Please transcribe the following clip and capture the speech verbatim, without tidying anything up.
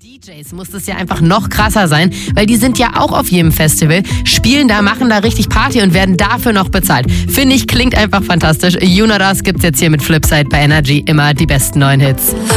D Js muss das ja einfach noch krasser sein, weil die sind ja auch auf jedem Festival, spielen da, machen da richtig Party und werden dafür noch bezahlt. Finde ich, klingt einfach fantastisch. You Know Das gibt's jetzt hier mit Flipside bei Energy, immer die besten neuen Hits.